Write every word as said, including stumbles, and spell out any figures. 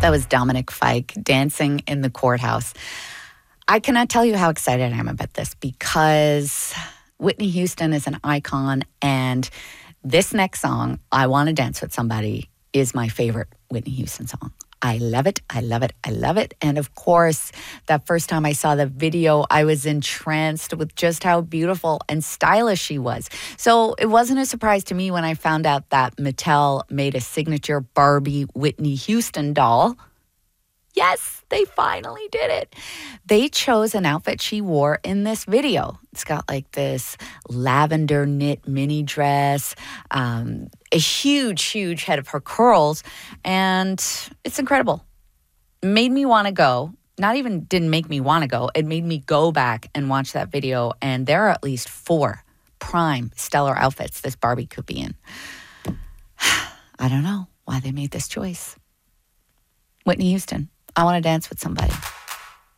That was Dominic Fike dancing in the courthouse. I cannot tell you how excited I am about this because Whitney Houston is an icon, and this next song, I Want to Dance with Somebody, is my favorite Whitney Houston song. I love it. I love it. I love it. And of course, that first time I saw the video, I was entranced with just how beautiful and stylish she was. So it wasn't a surprise to me when I found out that Mattel made a signature Barbie Whitney Houston doll. Yes, they finally did it. They chose an outfit she wore in this video. It's got like this lavender knit mini dress, um, a huge, huge head of her curls, and it's incredible. Made me want to go. Not even didn't make me want to go. It made me go back and watch that video, and there are at least four prime stellar outfits this Barbie could be in. I don't know why they made this choice. Whitney Houston, I Want to Dance with Somebody.